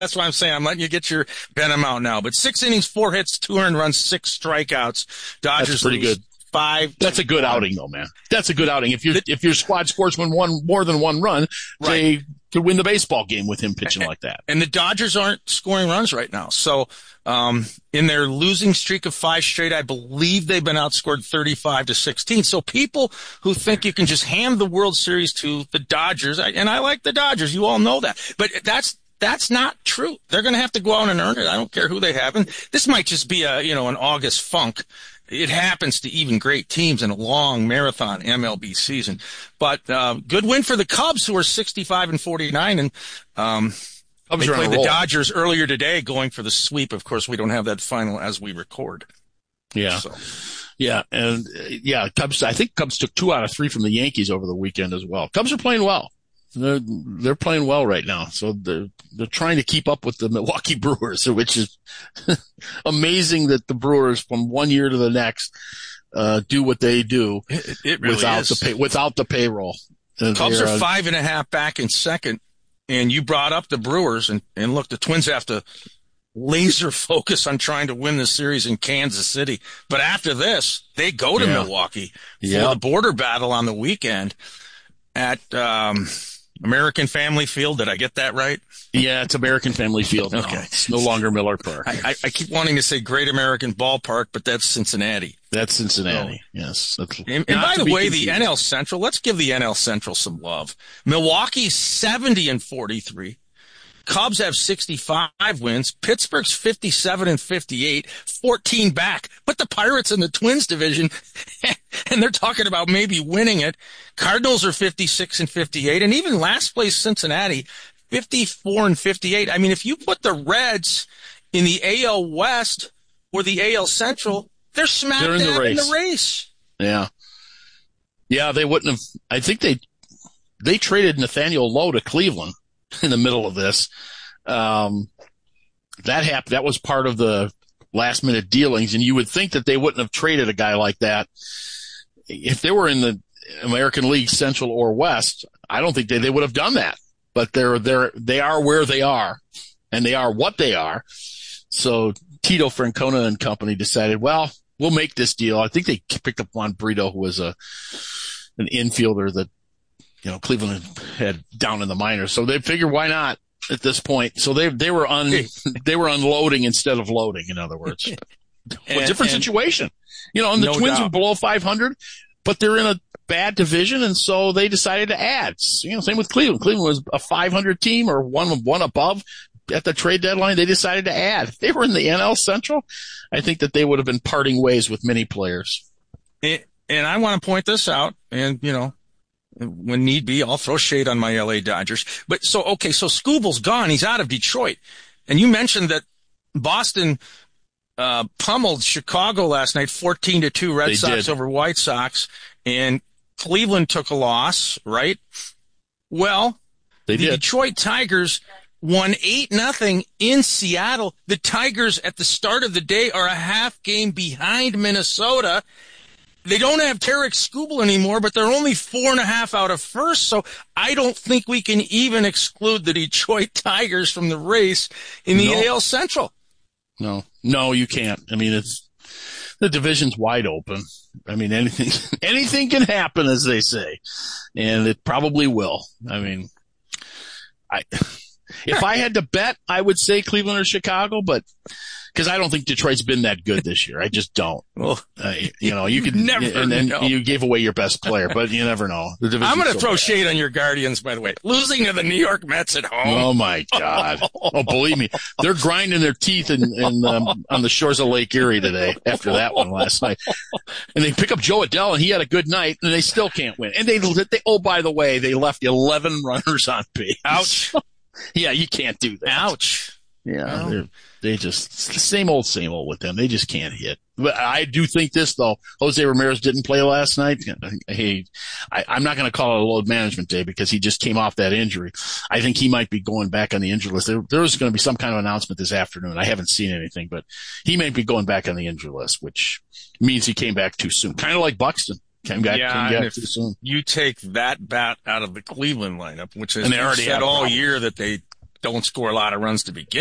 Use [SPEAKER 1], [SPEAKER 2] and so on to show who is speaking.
[SPEAKER 1] That's why I'm saying I'm letting you get your venom out now. But 6 innings, 4 hits, 2 earned runs, 6 strikeouts.
[SPEAKER 2] That's
[SPEAKER 1] Dodgers
[SPEAKER 2] pretty
[SPEAKER 1] lose
[SPEAKER 2] good.
[SPEAKER 1] 5.
[SPEAKER 2] That's a good outing, though, man. That's a good outing. If your squad scores more than one run, they could win the baseball game with him pitching like that.
[SPEAKER 1] And the Dodgers aren't scoring runs right now. So, in their losing streak of 5 straight, I believe they've been outscored 35-16. So people who think you can just hand the World Series to the Dodgers, and I like the Dodgers, you all know that, but that's not true. They're going to have to go out and earn it. I don't care who they have. And this might just be an August funk. It happens to even great teams in a long marathon MLB season. But good win for the Cubs, who are 65-49, and they played the Dodgers earlier today, going for the sweep. Of course, we don't have that final as we record.
[SPEAKER 2] Yeah,
[SPEAKER 1] so.
[SPEAKER 2] Yeah, and Cubs. I think Cubs took 2 out of 3 from the Yankees over the weekend as well. Cubs are playing well. They're playing well right now, so they're trying to keep up with the Milwaukee Brewers, which is amazing that the Brewers from one year to the next do what they do.
[SPEAKER 1] It really
[SPEAKER 2] without the payroll.
[SPEAKER 1] Cubs are 5.5 back in second, and you brought up the Brewers, and look, the Twins have to laser focus on trying to win the series in Kansas City. But after this, they go to Milwaukee for the border battle on the weekend at American Family Field. Did I get that right?
[SPEAKER 2] Yeah, it's American Family Field.
[SPEAKER 1] Okay.
[SPEAKER 2] It's no longer Miller Park.
[SPEAKER 1] I keep wanting to say Great American Ballpark, but that's Cincinnati.
[SPEAKER 2] That's Cincinnati, yes.
[SPEAKER 1] And by the way, the NL Central, let's give the NL Central some love. Milwaukee's 70-43. Cubs have 65 wins. Pittsburgh's 57-58, 14 back. Put the Pirates in the Twins division, and they're talking about maybe winning it. Cardinals are 56-58, and even last place Cincinnati, 54-58. I mean, if you put the Reds in the AL West or the AL Central, they're smack dab in the race. Yeah.
[SPEAKER 2] Yeah, they wouldn't have. I think they traded Nathaniel Lowe to Cleveland in the middle of this. That happened. That was part of the last minute dealings. And you would think that they wouldn't have traded a guy like that if they were in the American League Central or West. I don't think they would have done that, but they are where they are, and they are what they are. So Tito Francona and company decided, well, we'll make this deal. I think they picked up Juan Brito, who was an infielder that, Cleveland had down in the minors. So they figured, why not at this point? So they were unloading instead of loading, in other words. Different situation. And the Twins were below 500, but they're in a bad division, and so they decided to add. Same with Cleveland. Cleveland was a 500 team or one above at the trade deadline. They decided to add. If they were in the NL Central, I think that they would have been parting ways with many players.
[SPEAKER 1] And I want to point this out, and, when need be, I'll throw shade on my LA Dodgers. But so Skubal's gone. He's out of Detroit. And you mentioned that Boston pummeled Chicago last night, 14-2 Red Sox over White Sox, and Cleveland took a loss, right? Well, the Detroit Tigers won 8-0 in Seattle. The Tigers at the start of the day are a half game behind Minnesota. They don't have Tarek Skubal anymore, but they're only 4.5 out of first, so I don't think we can even exclude the Detroit Tigers from the race in the AL Central.
[SPEAKER 2] No, you can't. I mean, the division's wide open. I mean, anything can happen, as they say, and it probably will. I mean, if I had to bet, I would say Cleveland or Chicago, but because I don't think Detroit's been that good this year. I just don't. Well, you could never, and then you gave away your best player, but you never know.
[SPEAKER 1] I'm going to throw shade on your Guardians, by the way. Losing to the New York Mets at home.
[SPEAKER 2] Oh my God! Oh, believe me, they're grinding their teeth on the shores of Lake Erie today after that one last night. And they pick up Joe Adell, and he had a good night, and they still can't win. And they oh, by the way, they left 11 runners on base.
[SPEAKER 1] Ouch.
[SPEAKER 2] Yeah, you can't do that.
[SPEAKER 1] Ouch.
[SPEAKER 2] Yeah, well, they just, it's the same old with them. They just can't hit. But I do think this, though. Jose Ramirez didn't play last night. I'm not going to call it a load management day because he just came off that injury. I think he might be going back on the injury list. There's going to be some kind of announcement this afternoon. I haven't seen anything, but he may be going back on the injury list, which means he came back too soon. Kind of like Buxton. Came back too soon.
[SPEAKER 1] You take that bat out of the Cleveland lineup, which is, and they already said all year that they don't score a lot of runs to begin